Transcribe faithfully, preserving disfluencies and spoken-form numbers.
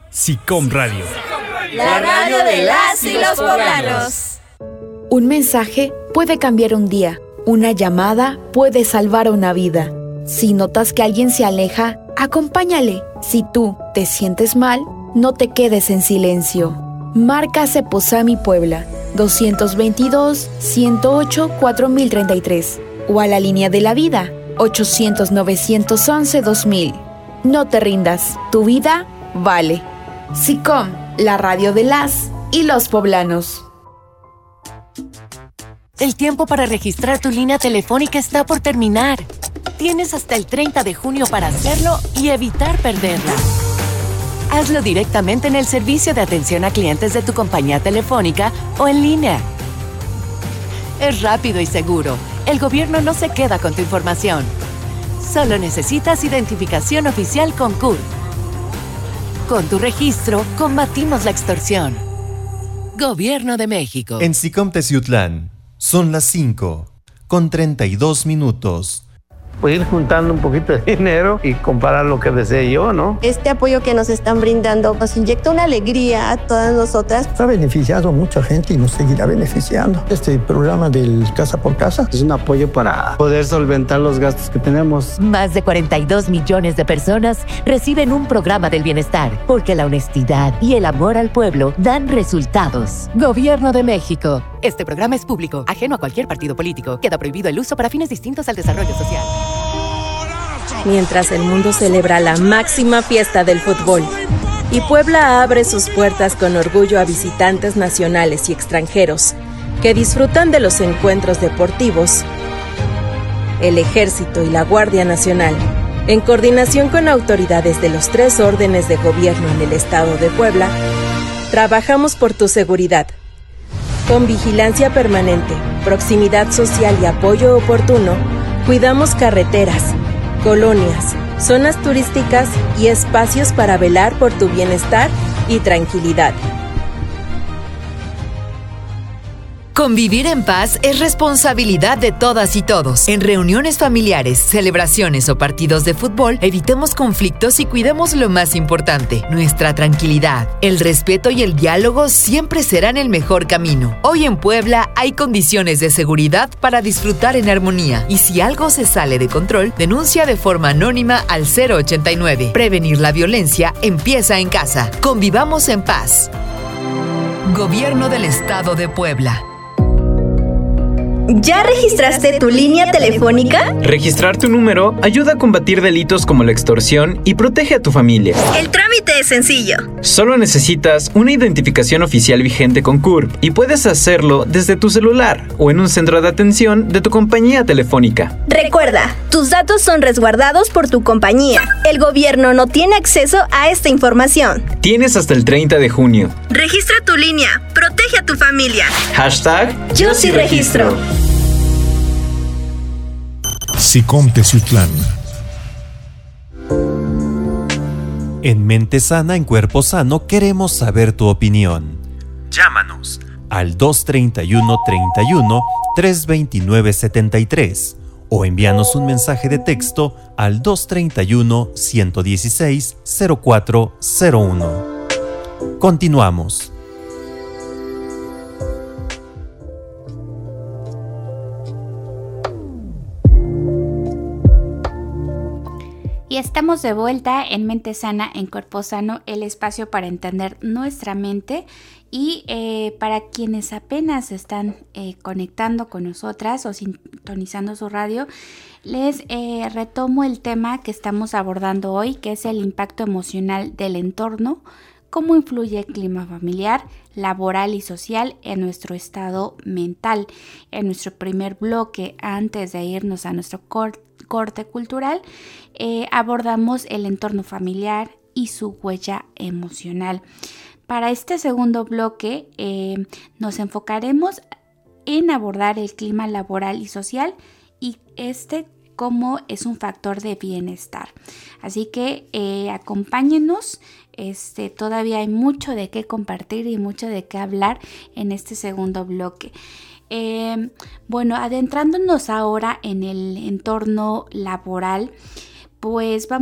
SICOM Radio. La radio de las y los poblanos. Un mensaje puede cambiar un día. Una llamada puede salvar una vida. Si notas que alguien se aleja, acompáñale. Si tú te sientes mal, no te quedes en silencio. Marca Ceposami Puebla dos veintidós, ciento ocho, cuatro mil treinta y tres o a la línea de la vida ochocientos, novecientos once, dos mil. No te rindas, tu vida vale. SICOM, la radio de las y los poblanos. El tiempo para registrar tu línea telefónica está por terminar. Tienes hasta el treinta de junio para hacerlo y evitar perderla. Hazlo directamente en el servicio de atención a clientes de tu compañía telefónica o en línea. Es rápido y seguro. El gobierno no se queda con tu información. Solo necesitas identificación oficial con C U R. Con tu registro, combatimos la extorsión. Gobierno de México. En SICOM Teciutlán, son las cinco, con treinta y dos minutos. Pues ir juntando un poquito de dinero y comparar lo que desee yo, ¿no? Este apoyo que nos están brindando nos inyecta una alegría a todas nosotras. Ha beneficiado a mucha gente y nos seguirá beneficiando. Este programa del Casa por Casa es un apoyo para poder solventar los gastos que tenemos. Más de cuarenta y dos millones de personas reciben un programa del bienestar, porque la honestidad y el amor al pueblo dan resultados. Gobierno de México. Este programa es público, ajeno a cualquier partido político. Queda prohibido el uso para fines distintos al desarrollo social. Mientras el mundo celebra la máxima fiesta del fútbol y Puebla abre sus puertas con orgullo a visitantes nacionales y extranjeros que disfrutan de los encuentros deportivos, el Ejército y la Guardia Nacional, en coordinación con autoridades de los tres órdenes de gobierno en el estado de Puebla, trabajamos por tu seguridad. Con vigilancia permanente, proximidad social y apoyo oportuno, cuidamos carreteras, colonias, zonas turísticas y espacios para velar por tu bienestar y tranquilidad. Convivir en paz es responsabilidad de todas y todos. En reuniones familiares, celebraciones o partidos de fútbol, evitemos conflictos y cuidemos lo más importante, nuestra tranquilidad. El respeto y el diálogo siempre serán el mejor camino. Hoy en Puebla hay condiciones de seguridad para disfrutar en armonía. Y si algo se sale de control, denuncia de forma anónima al cero ochenta y nueve. Prevenir la violencia empieza en casa. Convivamos en paz. Gobierno del Estado de Puebla. ¿Ya registraste tu línea telefónica? Registrar tu número ayuda a combatir delitos como la extorsión y protege a tu familia. El trámite es sencillo. Solo necesitas una identificación oficial vigente con C U R y puedes hacerlo desde tu celular o en un centro de atención de tu compañía telefónica. Recuerda, tus datos son resguardados por tu compañía. El gobierno no tiene acceso a esta información. Tienes hasta el treinta de junio. Registra tu línea. Protege a tu familia. Hashtag Yo sí registro. SICOM Teciutlán. En Mente Sana, en Cuerpo Sano, queremos saber tu opinión. Llámanos al dos treinta y uno, treinta y uno, tres veintinueve, setenta y tres o envíanos un mensaje de texto al dos treinta y uno, ciento dieciséis, cero cuatro cero uno. Continuamos. Y estamos de vuelta en Mente Sana, en Cuerpo Sano, el espacio para entender nuestra mente. Y eh, para quienes apenas están eh, conectando con nosotras o sintonizando su radio, les eh, retomo el tema que estamos abordando hoy, que es el impacto emocional del entorno, cómo influye el clima familiar, laboral y social en nuestro estado mental. En nuestro primer bloque, antes de irnos a nuestro corte, corte cultural, eh, abordamos el entorno familiar y su huella emocional. Para este segundo bloque eh, nos enfocaremos en abordar el clima laboral y social y este como es un factor de bienestar. Así que eh, acompáñenos, este, todavía hay mucho de qué compartir y mucho de qué hablar en este segundo bloque. Eh, bueno, adentrándonos ahora en el entorno laboral, pues vamos